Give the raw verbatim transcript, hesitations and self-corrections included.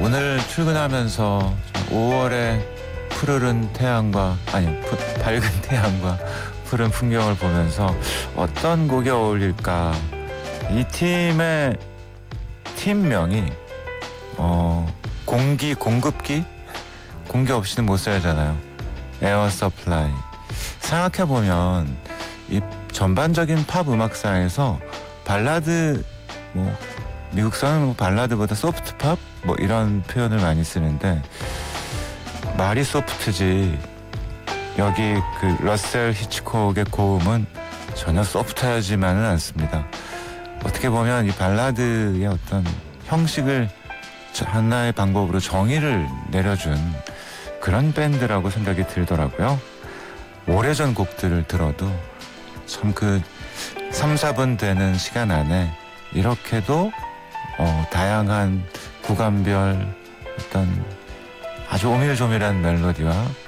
오늘 출근하면서 오월의 푸르른 태양과 아니 푸, 밝은 태양과 푸른 풍경을 보면서 어떤 곡이 어울릴까. 이 팀의 팀명이 어, 공기 공급기? 공기 없이는 못 살잖아요. 에어 서플라이. 생각해보면 이 전반적인 팝 음악사에서 발라드, 뭐 미국서는 뭐 발라드보다 소프트 팝? 뭐 이런 표현을 많이 쓰는데 말이 소프트지 여기 그 러셀 히치콕의 고음은 전혀 소프트하지만은 않습니다. 어떻게 보면 이 발라드의 어떤 형식을 하나의 방법으로 정의를 내려준 그런 밴드라고 생각이 들더라고요. 오래전 곡들을 들어도 참 그 삼, 사 분 되는 시간 안에 이렇게도 어, 다양한 구간별 어떤 아주 오밀조밀한 멜로디와